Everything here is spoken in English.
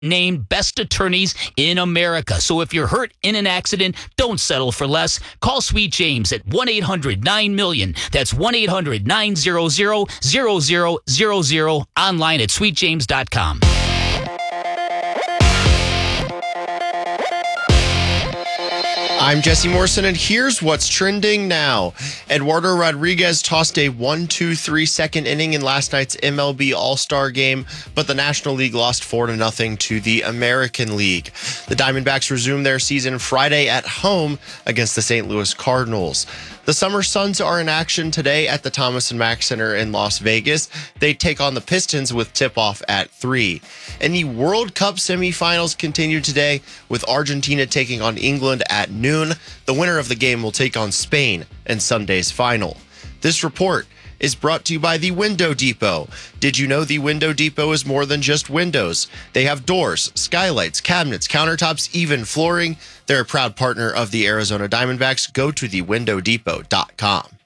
named best attorneys in America. So if you're hurt in an accident, don't settle for less. Call Sweet James at 1-800-9-MILLION. That's 1-800-900-0000. Online at sweetjames.com. I'm Jesse Morrison, and here's what's trending now. Eduardo Rodriguez tossed a 1-2-3 second inning in last night's MLB All-Star game, but the National League lost 4-0 to the American League. The Diamondbacks resume their season Friday at home against the St. Louis Cardinals. The Summer Suns are in action today at the Thomas & Mack Center in Las Vegas. They take on the Pistons with tip-off at 3. And the World Cup semifinals continue today with Argentina taking on England at noon. The winner of the game will take on Spain in Sunday's final. This report is brought to you by the Window Depot. Did you know the Window Depot is more than just windows? They have doors, skylights, cabinets, countertops, even flooring. They're a proud partner of the Arizona Diamondbacks. Go to thewindowdepot.com.